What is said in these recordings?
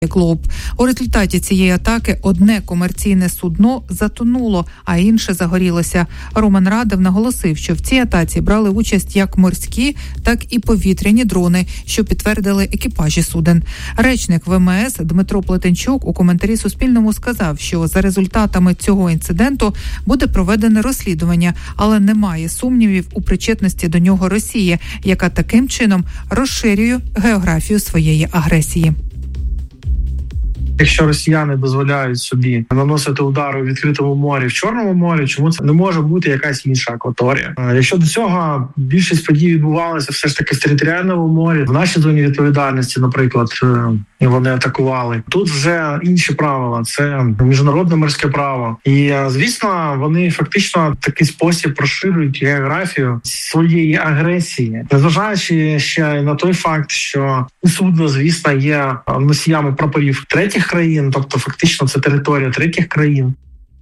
Глоб. У результаті цієї атаки одне комерційне судно затонуло, а інше загорілося. Роман Радев наголосив, що в цій атаці брали участь як морські, так і повітряні дрони, що підтвердили екіпажі суден. Речник ВМС Дмитро Плетенчук у коментарі Суспільному сказав, що за результатами цього інциденту буде проведене розслідування, але немає сумнівів у причетності до нього Росії, яка таким чином розширює географію своєї агресії. Якщо росіяни дозволяють собі наносити удари у відкритому морі, в Чорному морі, чому це не може бути якась інша акваторія? Якщо до цього більшість подій відбувалася все ж таки в територіальному морі, в нашій зоні відповідальності, наприклад, вони атакували. Тут вже інші правила, це міжнародне морське право. І, звісно, вони фактично в такий спосіб розширюють географію своєї агресії, незважаючи ще на той факт, що судно, звісно, є носіями прапорів третіх країн, тобто фактично це територія третіх країн.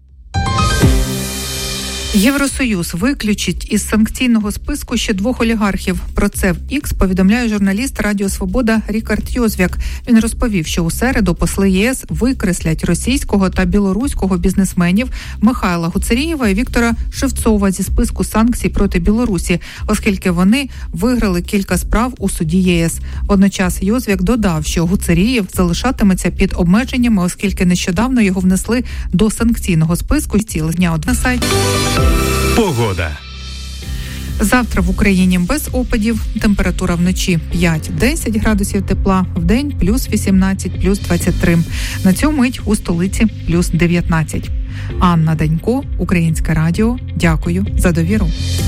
Євросоюз виключить із санкційного списку ще 2 олігархів. Про це в X повідомляє журналіст Радіо Свобода Рікард Йозвяк. Він розповів, що у середу посли ЄС викреслять російського та білоруського бізнесменів Михайла Гуцерієва і Віктора Шевцова зі списку санкцій проти Білорусі, оскільки вони виграли кілька справ у суді ЄС. Водночас Йозвяк додав, що Гуцерієв залишатиметься під обмеженнями, оскільки нещодавно його внесли до санкційного списку. Цілих дня на сайті. Погода. Завтра в Україні без опадів. Температура вночі 5-10 градусів тепла, вдень плюс 18, плюс 23. На цю мить у столиці плюс 19. Анна Данько, Українське радіо. Дякую за довіру.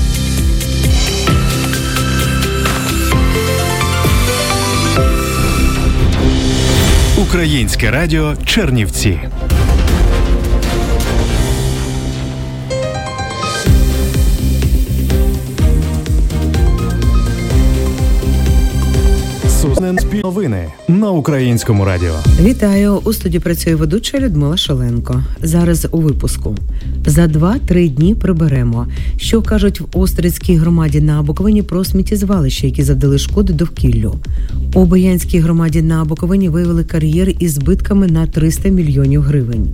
Українське радіо Чернівці. Новини на Українському радіо. Вітаю! У студії працює ведуча Людмила Шаленко. Зараз у випуску. За 2-3 дні приберемо. Що кажуть в Острицькій громаді на Буковині про сміттєзвалища, які завдали шкоди довкіллю. У Боянській громаді на Буковині виявили кар'єр із збитками на 300 мільйонів гривень.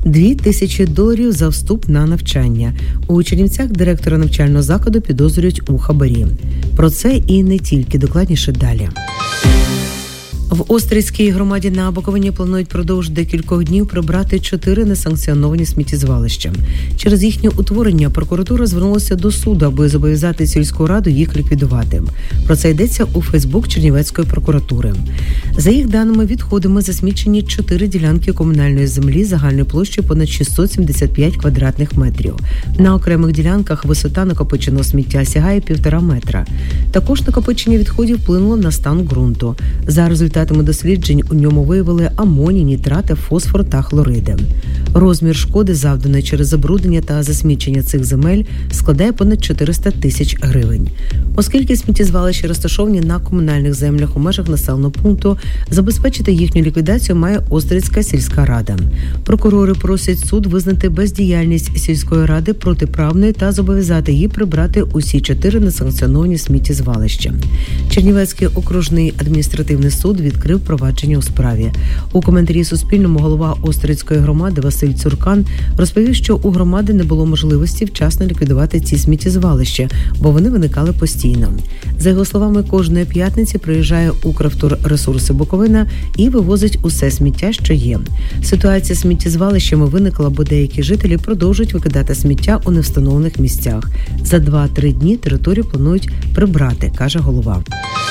$2000 за вступ на навчання. У Чернівцях директора навчального закладу підозрюють у хабарі. Про це і не тільки, докладніше далі. В Острицькій громаді на Буковині планують продовж декількох днів прибрати 4 несанкціоновані сміттєзвалища. Через їхнє утворення прокуратура звернулася до суду, аби зобов'язати сільську раду їх ліквідувати. Про це йдеться у Фейсбук Чернівецької прокуратури. За їх даними, відходами засмічені 4 ділянки комунальної землі загальною площею понад 675 квадратних метрів. На окремих ділянках висота накопиченого сміття сягає 1,5 метра. Також накопичення відходів вплинуло на стан ґрунту. За результатами досліджень у ньому виявили амоній, нітрати, фосфор та хлориди. Розмір шкоди, завданої через забруднення та засмічення цих земель, складає понад 400 тисяч гривень. Оскільки сміттєзвалища розташовані на комунальних землях у межах населеного пункту, забезпечити їхню ліквідацію має Острицька сільська рада. Прокурори просять суд визнати бездіяльність сільської ради протиправною та зобов'язати її прибрати усі 4 несанкціоновані сміттєзвалища. Чернівецький окружний адміністративний суд відкрив провадження у справі. У коментарі Суспільному голова Острицької громади Василь Цуркан розповів, що у громади не було можливості вчасно ліквідувати ці сміттєзвалища, бо вони виникали постійно. За його словами, кожної п'ятниці приїжджає Укравторресурси Буковина і вивозить усе сміття, що є. Ситуація з сміттєзвалищами виникла, бо деякі жителі продовжують викидати сміття у невстановлених місцях. За 2-3 дні територію планують прибрати, каже голова.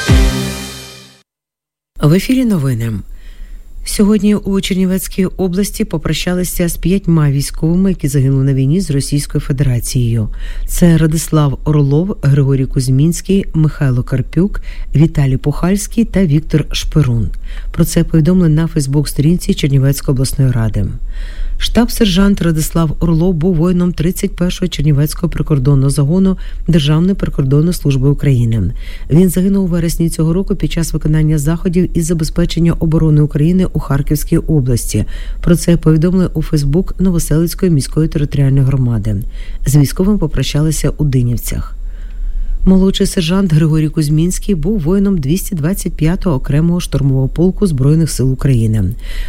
В ефірі новини. Сьогодні у Чернівецькій області попрощалися з 5 військовими, які загинули на війні з Російською Федерацією. Це Радислав Орлов, Григорій Кузьмінський, Михайло Карпюк, Віталій Пухальський та Віктор Шперун. Про це повідомили на Фейсбук-сторінці Чернівецької обласної ради. Штаб-сержант Радислав Орлов був воїном 31-го Чернівецького прикордонного загону Державної прикордонної служби України. Він загинув у вересні цього року під час виконання заходів із забезпечення оборони України у Харківській області. Про це повідомили у Фейсбук Новоселицької міської територіальної громади. З військовим попрощалися у Динівцях. Молодший сержант Григорій Кузьмінський був воїном 225-го окремого штурмового полку Збройних сил України.